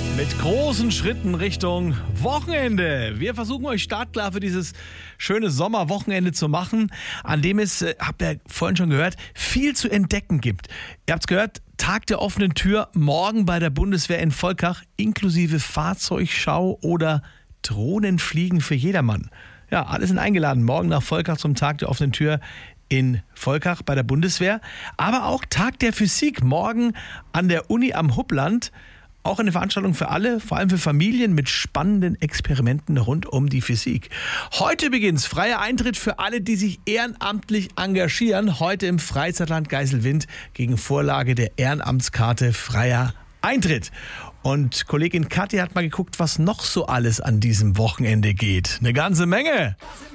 Mit großen Schritten Richtung Wochenende. Wir versuchen euch startklar für dieses schöne Sommerwochenende zu machen, an dem es, habt ihr vorhin schon gehört, viel zu entdecken gibt. Ihr habt es gehört, Tag der offenen Tür morgen bei der Bundeswehr in Volkach, inklusive Fahrzeugschau oder Drohnenfliegen für jedermann. Ja, alle sind eingeladen, morgen nach Volkach zum Tag der offenen Tür in Volkach bei der Bundeswehr. Aber auch Tag der Physik, morgen an der Uni am Huppland. Auch eine Veranstaltung für alle, vor allem für Familien mit spannenden Experimenten rund um die Physik. Heute beginnt's. Freier Eintritt für alle, die sich ehrenamtlich engagieren. Heute im Freizeitland Geiselwind gegen Vorlage der Ehrenamtskarte Freier Eintritt. Und Kollegin Katja hat mal geguckt, was noch so alles an diesem Wochenende geht. Eine ganze Menge.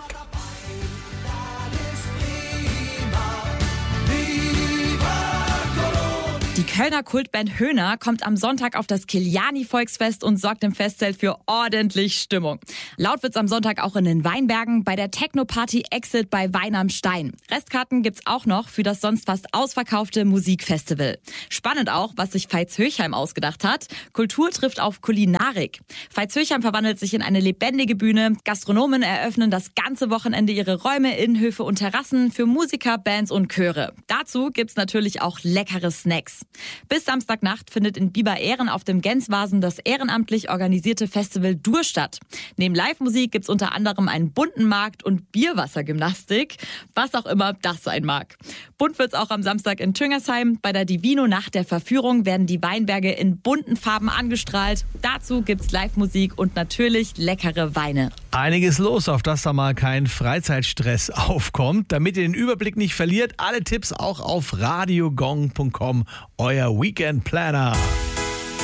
Die Kölner Kultband Höhner kommt am Sonntag auf das Kiliani-Volksfest und sorgt im Festzelt für ordentlich Stimmung. Laut wird's am Sonntag auch in den Weinbergen bei der Techno-Party Exit bei Wein am Stein. Restkarten gibt's auch noch für das sonst fast ausverkaufte Musikfestival. Spannend auch, was sich Veitshöchheim ausgedacht hat. Kultur trifft auf Kulinarik. Veitshöchheim verwandelt sich in eine lebendige Bühne. Gastronomen eröffnen das ganze Wochenende ihre Räume, Innenhöfe und Terrassen für Musiker, Bands und Chöre. Dazu gibt's natürlich auch leckere Snacks. Bis Samstagnacht findet in Biber-Ehren auf dem Genswasen das ehrenamtlich organisierte Festival Dur statt. Neben Live-Musik gibt's unter anderem einen bunten Markt und Bierwassergymnastik, was auch immer das sein mag. Bunt wird's auch am Samstag in Tüngersheim. Bei der Divino Nacht der Verführung werden die Weinberge in bunten Farben angestrahlt. Dazu gibt's Live-Musik und natürlich leckere Weine. Einiges los, auf das da mal kein Freizeitstress aufkommt. Damit ihr den Überblick nicht verliert, alle Tipps auch auf radiogong.com, euer Weekend Planner.